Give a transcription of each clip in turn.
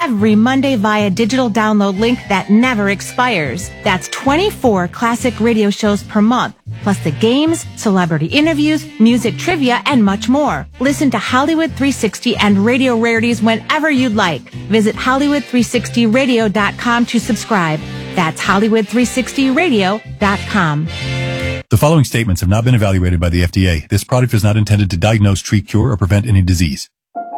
every Monday via digital download link that never expires. That's 24 classic radio shows per month, plus the games, celebrity interviews, music trivia, and much more. Listen to Hollywood 360 and Radio Rarities whenever you'd like. Visit Hollywood360radio.com to subscribe. That's Hollywood360radio.com. The following statements have not been evaluated by the FDA. This product is not intended to diagnose, treat, cure, or prevent any disease.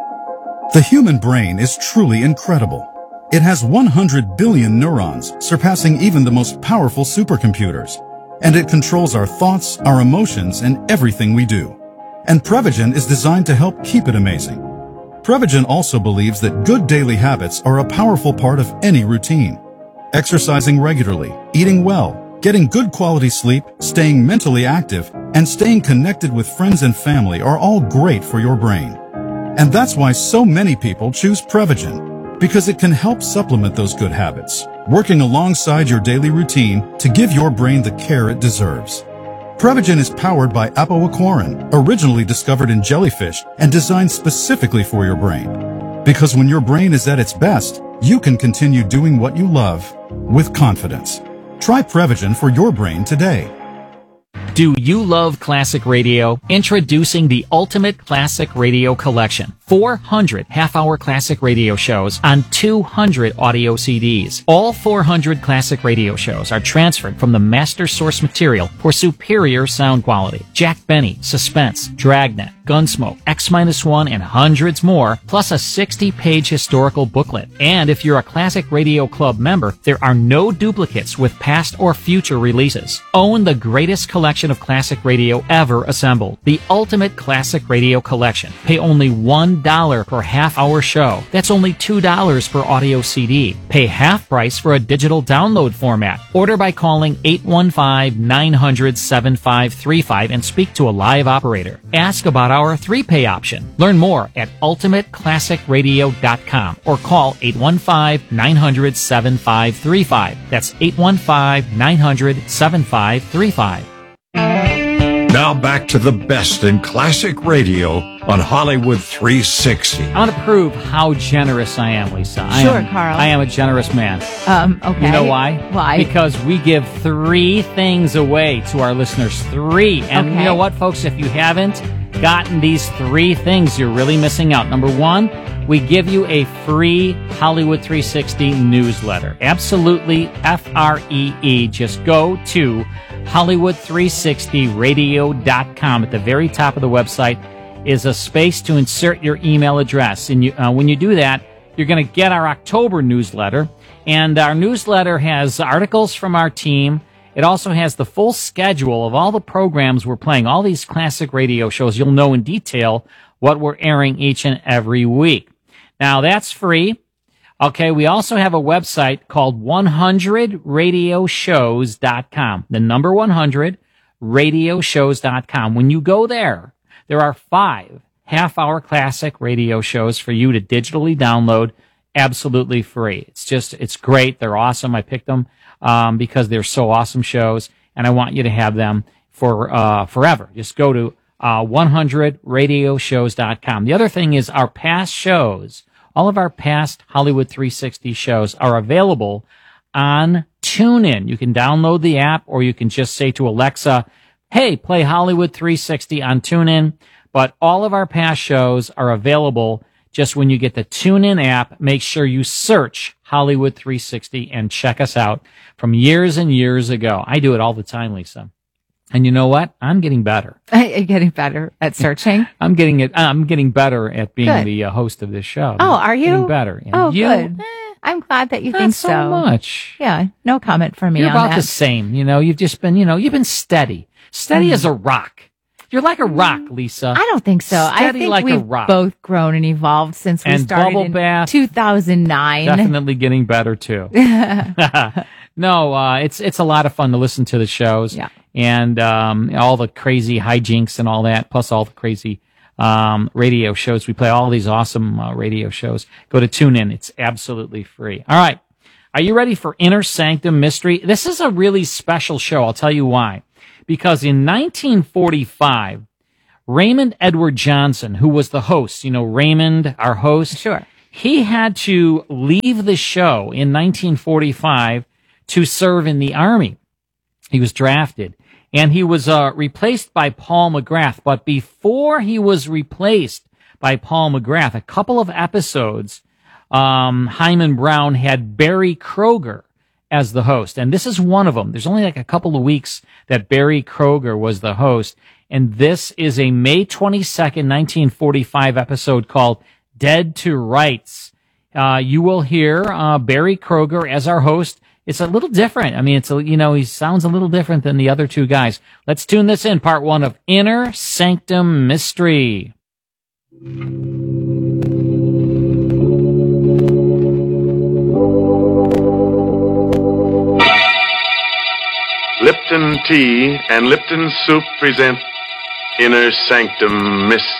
The human brain is truly incredible. It has 100 billion neurons, surpassing even the most powerful supercomputers. And it controls our thoughts, our emotions, and everything we do. And Prevagen is designed to help keep it amazing. Prevagen also believes that good daily habits are a powerful part of any routine. Exercising regularly, eating well, getting good quality sleep, staying mentally active, and staying connected with friends and family are all great for your brain. And that's why so many people choose Prevagen, because it can help supplement those good habits, working alongside your daily routine to give your brain the care it deserves. Prevagen is powered by apoaquarin, originally discovered in jellyfish and designed specifically for your brain. Because when your brain is at its best, you can continue doing what you love with confidence. Try Prevagen for your brain today. Do you love classic radio? Introducing the Ultimate Classic Radio Collection. 400 half-hour classic radio shows on 200 audio CDs. All 400 classic radio shows are transferred from the master source material for superior sound quality. Jack Benny, Suspense, Dragnet, Gunsmoke, X-1, and hundreds more, plus a 60-page historical booklet. And if you're a Classic Radio Club member, there are no duplicates with past or future releases. Own the greatest collection of classic radio ever assembled. The Ultimate Classic Radio Collection. Pay only $1 per half-hour show. That's only $2 per audio CD. Pay half price for a digital download format. Order by calling 815-900-7535 and speak to a live operator. Ask about our 3-pay option. Learn more at ultimateclassicradio.com or call 815-900-7535. That's 815-900-7535. Now back to the best in classic radio on Hollywood 360. I want to prove how generous I am, Lisa. Sure, Carl. I am a generous man. Okay. You know why? Why? Because we give 3 things away to our listeners. 3. And Okay. you know what, folks? If you haven't gotten these 3 things, you're really missing out. Number 1, we give you a free Hollywood 360 newsletter. Absolutely free. Just go to Hollywood360radio.com. At the very top of the website is a space to insert your email address. And when you do that, you're going to get our October newsletter. And our newsletter has articles from our team. It also has the full schedule of all the programs we're playing, all these classic radio shows. You'll know in detail what we're airing each and every week. Now, that's free. Okay, we also have a website called 100radioshows.com. The number 100radioshows.com. When you go there, there are 5 half-hour classic radio shows for you to digitally download absolutely free. It's great. They're awesome. I picked them because they're so awesome shows, and I want you to have them for forever. Just go to 100radioshows.com. The other thing is our past shows. All of our past Hollywood 360 shows are available on TuneIn. You can download the app, or you can just say to Alexa, hey, play Hollywood 360 on TuneIn. But all of our past shows are available just when you get the TuneIn app. Make sure you search Hollywood 360 and check us out from years and years ago. I do it all the time, Lisa. And you know what? I'm getting better. You're getting better at searching? I'm getting better at being Good. the host of this show. Oh, are you? Getting better. And Oh, you, good. I'm glad that you not think so much. Yeah, no comment from me You're on about that. the same. You've just been, you've been steady. Steady as a rock. You're like a rock, Lisa. I don't think so. I Steady think like a we've rock. both grown and evolved since we And started Bubble in Bath, 2009. Definitely getting better too. No, it's a lot of fun to listen to the shows. Yeah. And all the crazy hijinks and all that, plus all the crazy radio shows. We play all these awesome radio shows. Go to TuneIn. It's absolutely free. All right. Are you ready for Inner Sanctum Mystery? This is a really special show. I'll tell you why. Because in 1945, Raymond Edward Johnson, who was the host, Raymond, our host. Sure. He had to leave the show in 1945 to serve in the Army. He was drafted, and he was replaced by Paul McGrath. But before he was replaced by Paul McGrath, a couple of episodes, Hyman Brown had Barry Kroger as the host. And this is one of them. There's only like a couple of weeks that Barry Kroger was the host. And this is a May 22nd, 1945 episode called Dead to Rights. You will hear Barry Kroger as our host. It's a little different. I mean, he sounds a little different than the other two guys. Let's tune this in, part one of Inner Sanctum Mystery. Lipton Tea and Lipton Soup present Inner Sanctum Mystery.